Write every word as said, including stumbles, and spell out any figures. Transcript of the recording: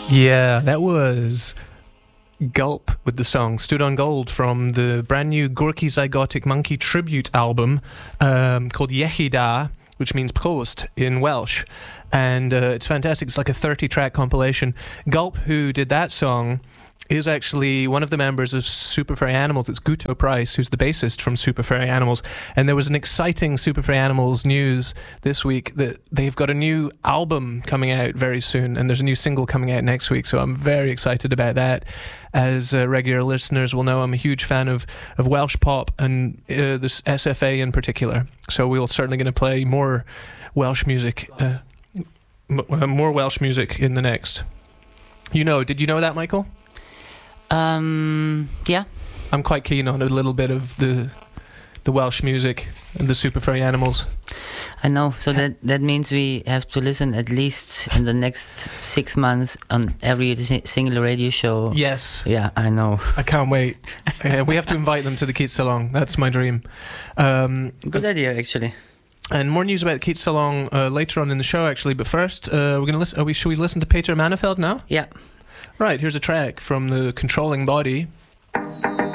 Yeah, that was Gulp with the song Stood on Gold from the brand new Gorky Zygotic Monkey tribute album um, called Yechida, which means post in Welsh. And uh, it's fantastic. It's like a thirty-track compilation. Gulp, who did that song, is actually one of the members of Super Furry Animals. It's Guto Price, who's the bassist from Super Furry Animals. And there was an exciting Super Furry Animals news this week that they've got a new album coming out very soon, and there's a new single coming out next week, so I'm very excited about that. As uh, regular listeners will know, I'm a huge fan of, of Welsh pop and uh, this S F A in particular. So we're certainly going to play more Welsh music, uh, m- more Welsh music in the next. You know, did you know that, Michael? Um, yeah. I'm quite keen on a little bit of the the Welsh music and the Super Furry Animals. I know, so that, that means we have to listen at least in the next six months on every single radio show. Yes. Yeah, I know. I can't wait. uh, we have to invite them to the Keats Salon. That's my dream. Um, Good idea, actually. And more news about Keats Salon uh, later on in the show, actually. But first, uh, we're going to listen. Are we? Should we listen to Peter Manafeld now? Yeah. Right. Here's a track from the Controlling Body.